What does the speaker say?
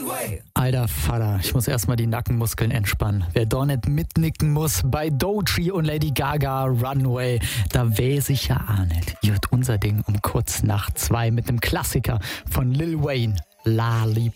Alter Vater, ich muss erstmal die Nackenmuskeln entspannen. Wer da nicht mitnicken muss, bei Doechii und Lady Gaga Runway, da weiß ich ja auch nicht. Hier wird unser Ding um kurz nach 2 mit einem Klassiker von Lil Wayne, Lollipop.